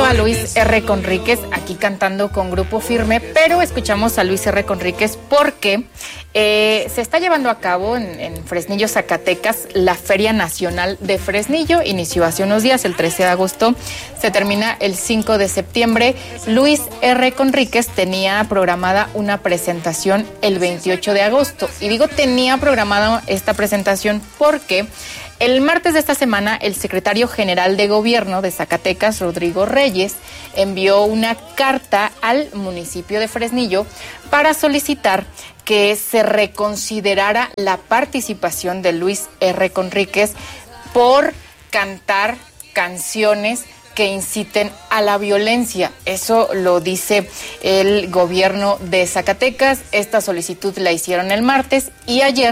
a Luis R. Conríquez aquí cantando con Grupo Firme, pero escuchamos a Luis R. Conríquez porque se está llevando a cabo en Fresnillo, Zacatecas, la Feria Nacional de Fresnillo. Inició hace unos días, el 13 de agosto, se termina el 5 de septiembre. Luis R. Conríquez tenía programada una presentación el 28 de agosto. Y digo tenía programada esta presentación porque el martes de esta semana, el secretario general de Gobierno de Zacatecas, Rodrigo Reyes, envió una carta al municipio de Fresnillo para solicitar que se reconsiderara la participación de Luis R. Conríquez por cantar canciones que inciten a la violencia. Eso lo dice el gobierno de Zacatecas. Esta solicitud la hicieron el martes y ayer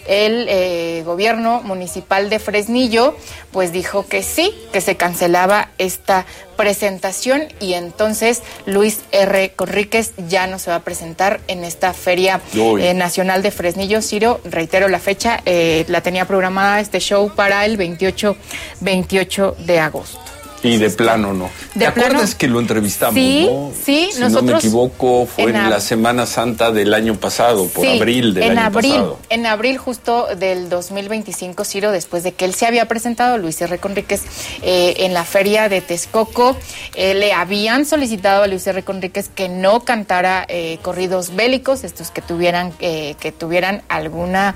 el gobierno municipal de Fresnillo pues dijo que sí, que se cancelaba esta presentación y entonces Luis R. Conríquez ya no se va a presentar en esta Feria Nacional de Fresnillo. Ciro, reitero la fecha, la tenía programada este show para el 28 de agosto. Y de plano no. ¿Te acuerdas que lo entrevistamos? Sí, ¿no? Sí. Si no me equivoco, fue en la Semana Santa del año pasado, por abril del año pasado. En abril justo del 2025, Ciro, después de que él se había presentado, Luis R. Conríquez, en la feria de Texcoco, le habían solicitado a Luis R. Conríquez que no cantara corridos bélicos, estos que tuvieran alguna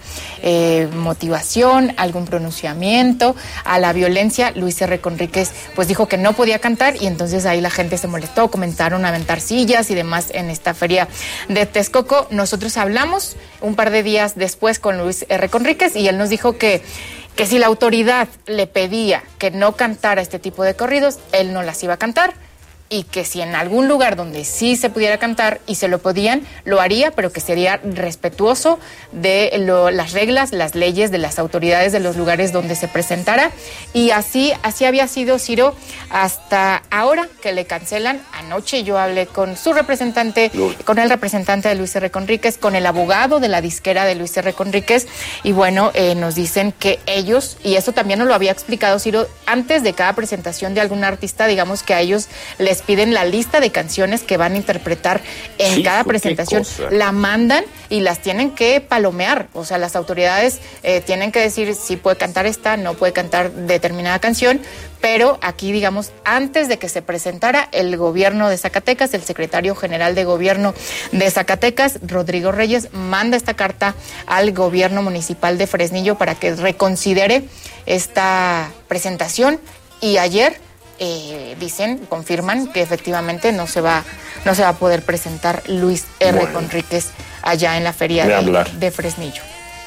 motivación, algún pronunciamiento a la violencia. Luis R. Conríquez pues dijo que no podía cantar y entonces ahí la gente se molestó, comenzaron a aventar sillas y demás en esta feria de Texcoco. Nosotros hablamos un par de días después con Luis R. Conríquez y él nos dijo que si la autoridad le pedía que no cantara este tipo de corridos, él no las iba a cantar. Y que si en algún lugar donde sí se pudiera cantar y se lo podían, lo haría, pero que sería respetuoso de las reglas, las leyes de las autoridades de los lugares donde se presentara. Y así había sido, Ciro, hasta ahora que le cancelan. Anoche yo hablé con su representante, con el representante de Luis R. Conríquez, con el abogado de la disquera de Luis R. Conríquez, y bueno, nos dicen que ellos, y eso también nos lo había explicado Ciro, antes de cada presentación de algún artista, digamos que a ellos les piden la lista de canciones que van a interpretar en cada presentación, la mandan y las tienen que palomear, o sea, las autoridades tienen que decir si puede cantar esta, no puede cantar determinada canción, pero aquí, digamos, antes de que se presentara, el gobierno de Zacatecas, el secretario general de Gobierno de Zacatecas, Rodrigo Reyes, manda esta carta al gobierno municipal de Fresnillo para que reconsidere esta presentación y ayer confirman que efectivamente no se va a poder presentar Luis R. Conríquez allá en la feria de Fresnillo.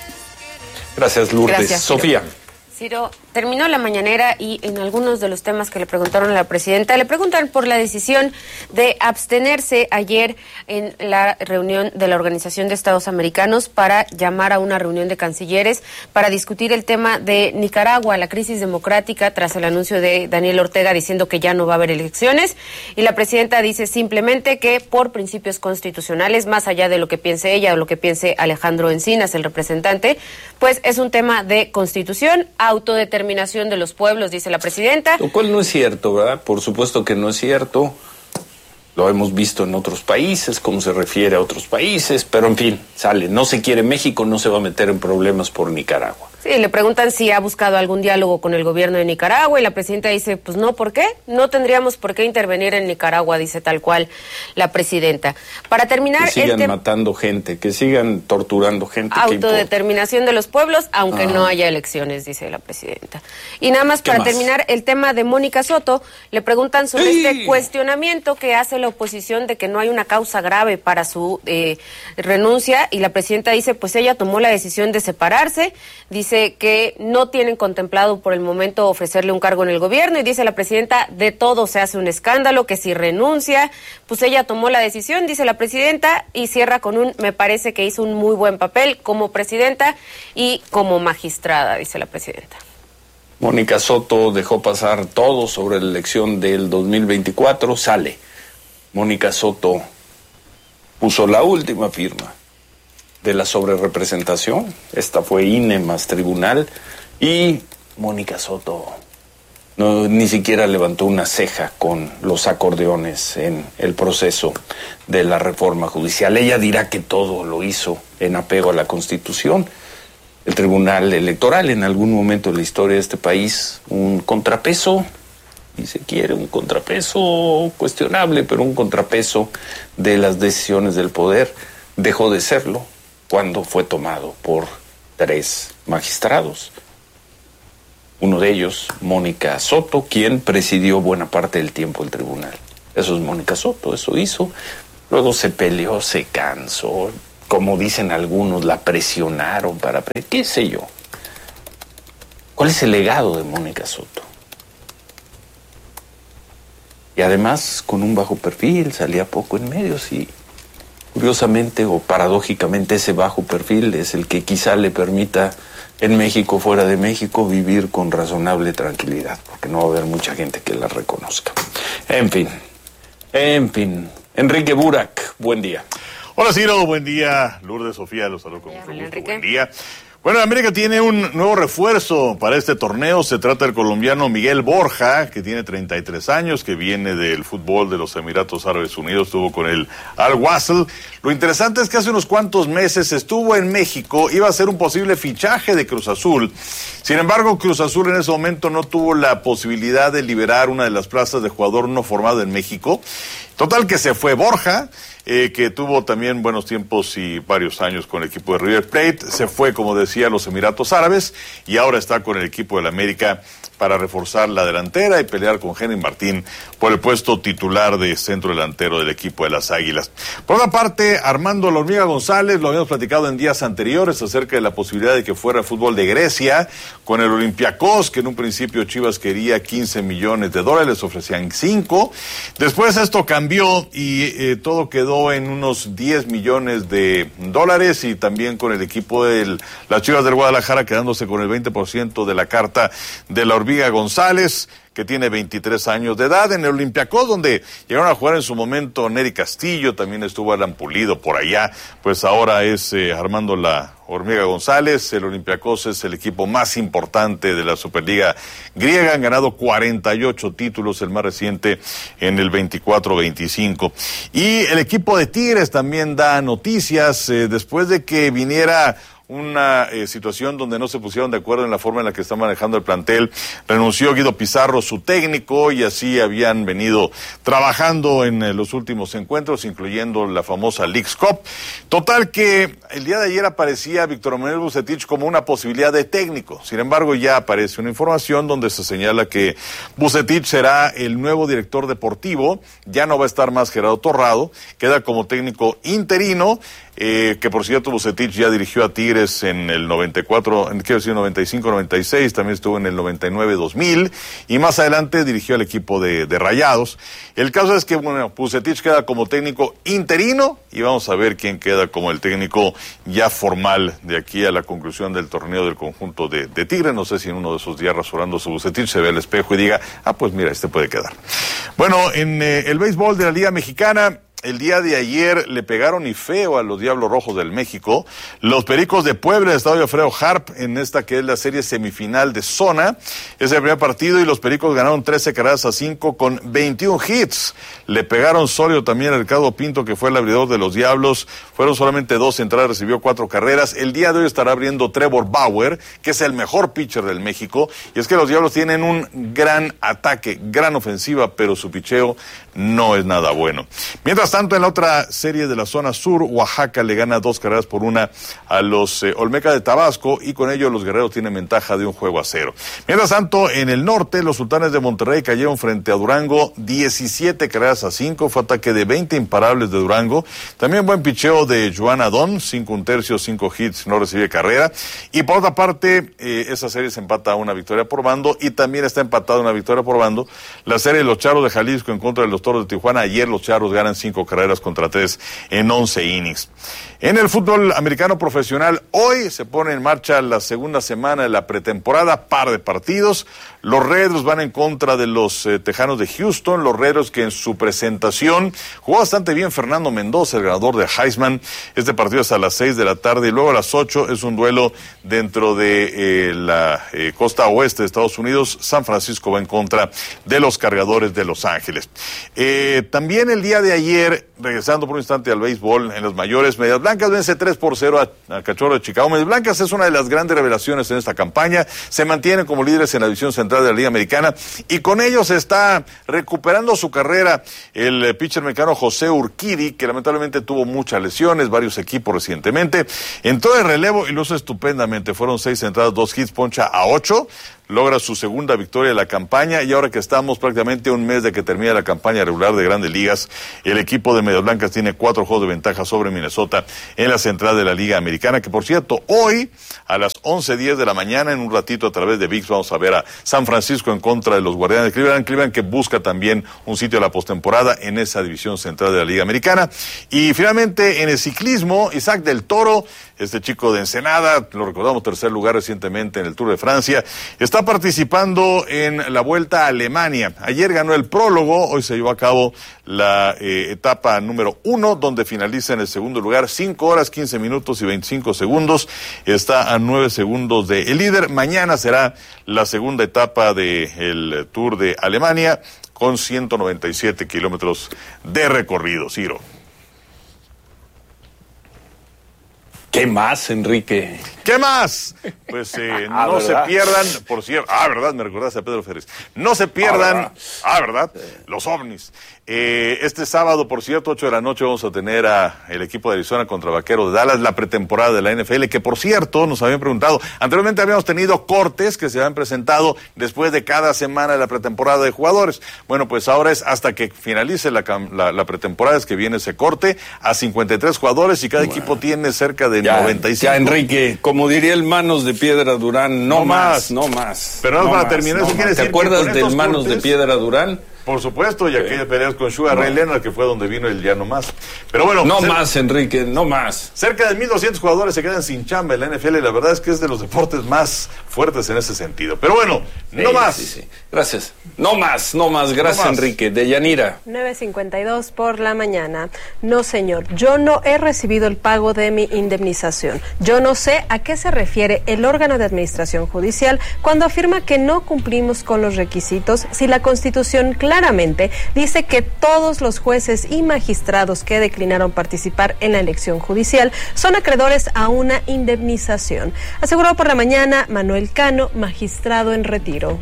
Gracias, Lourdes. Gracias, Sofía. Ciro, terminó la mañanera y en algunos de los temas que le preguntaron a la presidenta, le preguntan por la decisión de abstenerse ayer en la reunión de la Organización de Estados Americanos para llamar a una reunión de cancilleres para discutir el tema de Nicaragua, la crisis democrática tras el anuncio de Daniel Ortega diciendo que ya no va a haber elecciones. Y la presidenta dice simplemente que por principios constitucionales, más allá de lo que piense ella o lo que piense Alejandro Encinas, el representante, pues es un tema de constitución, autodeterminación de los pueblos, dice la presidenta. Lo cual no es cierto, ¿verdad? Por supuesto que no es cierto. Lo hemos visto en otros países, cómo se refiere a otros países, pero en fin, sale. No se quiere México, no se va a meter en problemas por Nicaragua. Sí, le preguntan si ha buscado algún diálogo con el gobierno de Nicaragua y la presidenta dice, pues no, ¿por qué? No tendríamos por qué intervenir en Nicaragua, dice tal cual la presidenta. Para terminar... Que sigan matando gente, que sigan torturando gente. Autodeterminación de los pueblos, aunque no haya elecciones, dice la presidenta. Y nada más para terminar, el tema de Mónica Soto, le preguntan sobre este cuestionamiento que hace la oposición de que no hay una causa grave para su renuncia y la presidenta dice, pues ella tomó la decisión de separarse, dice que no tienen contemplado por el momento ofrecerle un cargo en el gobierno y dice la presidenta, de todo se hace un escándalo, que si renuncia, pues ella tomó la decisión, dice la presidenta, y cierra con me parece que hizo un muy buen papel como presidenta y como magistrada, dice la presidenta. Mónica Soto dejó pasar todo sobre la elección del 2024, sale. Mónica Soto puso la última firma de la sobrerepresentación. Esta fue INE más tribunal. Y Mónica Soto No, ni siquiera levantó una ceja con los acordeones en el proceso de la reforma judicial. Ella dirá que todo lo hizo en apego a la Constitución. El Tribunal Electoral, en algún momento de la historia de este país, un contrapeso, y se quiere un contrapeso cuestionable, pero un contrapeso de las decisiones del poder, dejó de serlo cuando fue tomado por 3 magistrados. Uno de ellos, Mónica Soto, quien presidió buena parte del tiempo el tribunal. Eso es Mónica Soto, eso hizo. Luego se peleó, se cansó, como dicen algunos, la presionaron para... ¿Qué sé yo? ¿Cuál es el legado de Mónica Soto? Y además, con un bajo perfil, salía poco en medios y, curiosamente o paradójicamente, ese bajo perfil es el que quizá le permita en México, fuera de México, vivir con razonable tranquilidad, porque no va a haber mucha gente que la reconozca. En fin. Enrique Burak, buen día. Hola Ciro, buen día. Lourdes, Sofía, los saludo con mucho gusto. Buen día. Bueno, América tiene un nuevo refuerzo para este torneo. Se trata del colombiano Miguel Borja, que tiene 33 años, que viene del fútbol de los Emiratos Árabes Unidos, estuvo con el Al-Wasl. Lo interesante es que hace unos cuantos meses estuvo en México, iba a ser un posible fichaje de Cruz Azul. Sin embargo, Cruz Azul en ese momento no tuvo la posibilidad de liberar una de las plazas de jugador no formado en México. Total que se fue Borja, que tuvo también buenos tiempos y varios años con el equipo de River Plate. Se fue, como decía, a los Emiratos Árabes y ahora está con el equipo del América para reforzar la delantera y pelear con Henry Martín por el puesto titular de centro delantero del equipo de las Águilas. Por otra parte, Armando La Hormiga González, lo habíamos platicado en días anteriores acerca de la posibilidad de que fuera fútbol de Grecia con el Olympiacos, que en un principio Chivas quería $15 millones, les ofrecían 5. Después esto cambió y todo quedó en unos $10 millones y también con el equipo de las Chivas del Guadalajara quedándose con el 20% de la carta de La Hormiga González, que tiene 23 años de edad, en el Olympiacos, donde llegaron a jugar en su momento Nery Castillo, también estuvo Alan Pulido por allá, pues ahora es Armando La Hormiga González. El Olympiacos es el equipo más importante de la Superliga griega, han ganado 48 títulos, el más reciente en el 24-25. Y el equipo de Tigres también da noticias, después de que viniera una situación donde no se pusieron de acuerdo en la forma en la que está manejando el plantel. Renunció Guido Pizarro, su técnico, y así habían venido trabajando en los últimos encuentros, incluyendo la famosa Leagues Cup. Total que el día de ayer aparecía Víctor Manuel Vucetich como una posibilidad de técnico. Sin embargo, ya aparece una información donde se señala que Vucetich será el nuevo director deportivo. Ya no va a estar más Gerardo Torrado, queda como técnico interino. Que por cierto Vucetich ya dirigió a Tigres en el 95-96, también estuvo en el 99-2000 y más adelante dirigió al equipo de Rayados. El caso es que bueno, Vucetich queda como técnico interino y vamos a ver quién queda como el técnico ya formal de aquí a la conclusión del torneo del conjunto de Tigres. No sé si en uno de esos días rasurándose Vucetich se ve al espejo y diga, pues mira, este puede quedar. Bueno, en el béisbol de la Liga Mexicana, el día de ayer le pegaron y feo a los Diablos Rojos del México. Los Pericos de Puebla, Estadio Alfredo Harp, en esta que es la serie semifinal de zona. Es el primer partido y los Pericos ganaron 13-5 con 21 hits. Le pegaron sólido también a Ricardo Pinto, que fue el abridor de los Diablos. Fueron solamente 2 entradas, recibió 4 carreras. El día de hoy estará abriendo Trevor Bauer, que es el mejor pitcher del México. Y es que los Diablos tienen un gran ataque, gran ofensiva, pero su picheo no es nada bueno. Mientras tanto, en la otra serie de la zona sur, Oaxaca le gana 2-1 a los Olmeca de Tabasco y con ello los guerreros tienen ventaja de 1-0. Mientras tanto, en el norte, los Sultanes de Monterrey cayeron frente a Durango 17-5. Fue ataque de 20 imparables de Durango. También buen picheo de Joan Adón, 5 1/3, 5 hits, no recibe carrera. Y por otra parte, esa serie se empata a 1 victoria por bando y también está empatada 1 victoria por bando la serie de los Charros de Jalisco en contra de los Toros de Tijuana. Ayer los Charros ganan 5 5 carreras contra 3 en 11 innings. En el fútbol americano profesional, hoy se pone en marcha la segunda semana de la pretemporada, par de partidos. Los Redros van en contra de los Tejanos de Houston, los Redros que en su presentación jugó bastante bien Fernando Mendoza, el ganador de Heisman. Este partido es a las 6 de la tarde y luego a las 8 es un duelo dentro de la costa oeste de Estados Unidos. San Francisco va en contra de los Cargadores de Los Ángeles. También el día de ayer, regresando por un instante al béisbol, en las mayores, Medias Blancas vence 3-0 a Cachorro de Chicago. Medias Blancas es una de las grandes revelaciones en esta campaña. Se mantienen como líderes en la división central de la Liga Americana y con ellos está recuperando su carrera el pitcher mexicano José Urquidy, que lamentablemente tuvo muchas lesiones, varios equipos recientemente. Entró de relevo y lo hizo estupendamente. Fueron 6 entradas, 2 hits, poncha a 8. Logra su segunda victoria de la campaña y ahora que estamos prácticamente un mes de que termine la campaña regular de Grandes Ligas, el equipo de Medias Blancas tiene 4 juegos de ventaja sobre Minnesota en la central de la Liga Americana, que por cierto, hoy a las 11:10 de la mañana, en un ratito a través de ViX, vamos a ver a San Francisco en contra de los Guardianes de Cleveland. Cleveland que busca también un sitio a la postemporada en esa división central de la Liga Americana. Y finalmente en el ciclismo, Isaac del Toro, este chico de Ensenada, lo recordamos, tercer lugar recientemente en el Tour de Francia, está participando en la Vuelta a Alemania. Ayer ganó el prólogo, hoy se llevó a cabo la etapa número 1, donde finaliza en el segundo lugar, 5 horas, 15 minutos y 25 segundos. Está a 9 segundos del líder. Mañana será la segunda etapa del Tour de Alemania, con 197 kilómetros de recorrido. Ciro. ¿Qué más, Enrique? ¿Qué más? Pues no ¿verdad? se pierdan, por cierto, ¿verdad? Me recordaste a Pedro Férez. No se pierdan, ¿verdad? Los ovnis. Este sábado, por cierto, 8 de la noche, vamos a tener a el equipo de Arizona contra Vaqueros de Dallas, la pretemporada de la NFL, que por cierto, nos habían preguntado, anteriormente habíamos tenido cortes que se habían presentado después de cada semana de la pretemporada de jugadores. Bueno, pues ahora es hasta que finalice la pretemporada, es que viene ese corte a 53 jugadores y cada equipo tiene cerca de 95. Ya, Enrique, como diría el Manos de Piedra Durán, no más. Pero no para terminar, eso quiere decir ¿te acuerdas que del Manos de Piedra Durán? Por supuesto, y aquellas peleas con Sugar Ray Leonard, que fue donde vino el ya no más. Pero bueno. No más, Enrique, no más. Cerca de 1,200 jugadores se quedan sin chamba en la NFL y la verdad es que es de los deportes más fuertes en ese sentido. Pero bueno, no más. Sí. Gracias. No más. Gracias, Enrique. Deyanira. 9:52 por la mañana. No, señor, yo no he recibido el pago de mi indemnización. Yo no sé a qué se refiere el órgano de administración judicial cuando afirma que no cumplimos con los requisitos si la Constitución claramente dice que todos los jueces y magistrados que declinaron participar en la elección judicial son acreedores a una indemnización, aseguró por la mañana Manuel Cano, magistrado en retiro.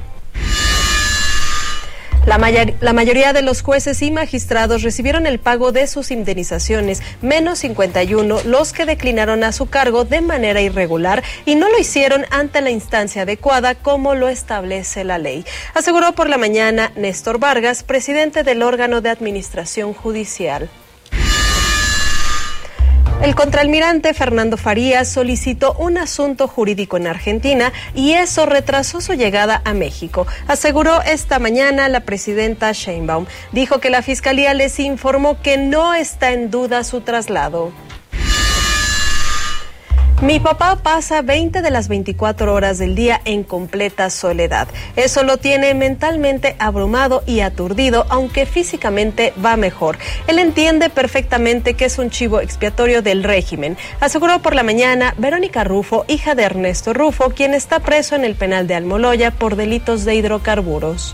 La mayoría de los jueces y magistrados recibieron el pago de sus indemnizaciones, menos 51 los que declinaron a su cargo de manera irregular y no lo hicieron ante la instancia adecuada como lo establece la ley, aseguró por la mañana Néstor Vargas, presidente del órgano de administración judicial. El contraalmirante Fernando Farías solicitó un asunto jurídico en Argentina y eso retrasó su llegada a México, aseguró esta mañana la presidenta Sheinbaum. Dijo que la Fiscalía les informó que no está en duda su traslado. Mi papá pasa 20 de las 24 horas del día en completa soledad. Eso lo tiene mentalmente abrumado y aturdido, aunque físicamente va mejor. Él entiende perfectamente que es un chivo expiatorio del régimen, aseguró por la mañana Verónica Rufo, hija de Ernesto Rufo, quien está preso en el penal de Almoloya por delitos de hidrocarburos.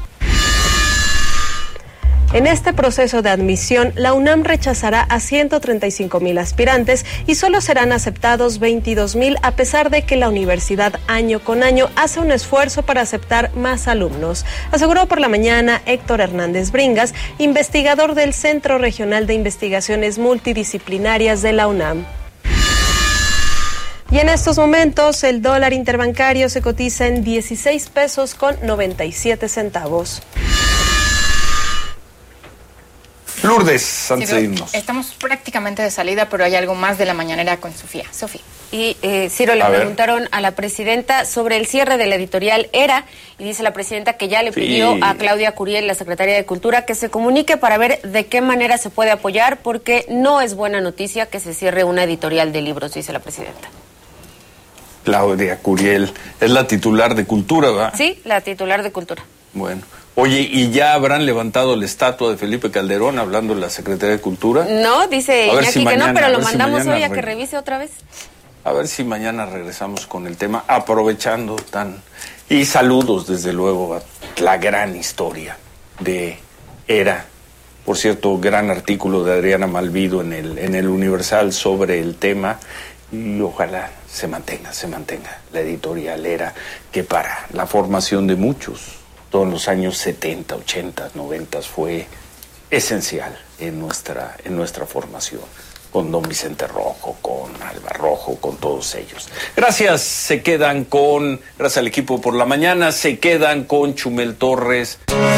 En este proceso de admisión, la UNAM rechazará a 135,000 aspirantes y solo serán aceptados 22,000, a pesar de que la universidad año con año hace un esfuerzo para aceptar más alumnos, aseguró por la mañana Héctor Hernández Bringas, investigador del Centro Regional de Investigaciones Multidisciplinarias de la UNAM. Y en estos momentos, el dólar interbancario se cotiza en 16 pesos con 97 centavos. Lourdes, antes de irnos. Estamos prácticamente de salida, pero hay algo más de la mañanera con Sofía. Sofía. Y Ciro, le preguntaron a la presidenta sobre el cierre de la editorial ERA, y dice la presidenta que ya le pidió a Claudia Curiel, la secretaria de Cultura, que se comunique para ver de qué manera se puede apoyar, porque no es buena noticia que se cierre una editorial de libros, dice la presidenta. Claudia Curiel es la titular de Cultura, ¿verdad? Sí, la titular de Cultura. Bueno. Oye, ¿y ya habrán levantado la estatua de Felipe Calderón hablando de la Secretaría de Cultura? No, dice Iñaki que no, pero lo mandamos hoy a que revise otra vez. A ver si mañana regresamos con el tema, aprovechando Y saludos, desde luego, a la gran historia de ERA. Por cierto, gran artículo de Adriana Malvido en el Universal sobre el tema. Y ojalá se mantenga la editorial ERA, que para la formación de muchos, todos los años 70, 80, 90, fue esencial en nuestra formación. Con don Vicente Rojo, con Alba Rojo, con todos ellos. Gracias al equipo por la mañana, se quedan con Chumel Torres.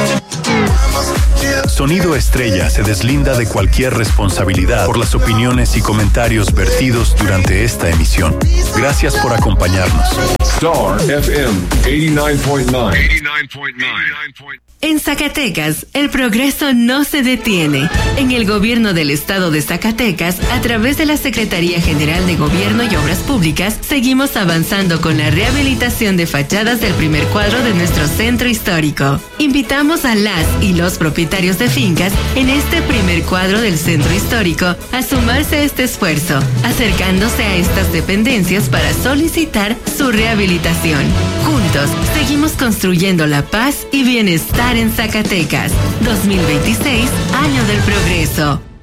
Sonido Estrella se deslinda de cualquier responsabilidad por las opiniones y comentarios vertidos durante esta emisión. Gracias por acompañarnos. Star FM 89.9. En Zacatecas, el progreso no se detiene. En el gobierno del estado de Zacatecas, a través de la Secretaría General de Gobierno y Obras Públicas, seguimos avanzando con la rehabilitación de fachadas del primer cuadro de nuestro centro histórico. Invitamos a las y los propietarios de fincas en este primer cuadro del centro histórico a sumarse a este esfuerzo, acercándose a estas dependencias para solicitar su rehabilitación. Juntos, seguimos construyendo la paz y bienestar en Zacatecas. 2026, Año del Progreso.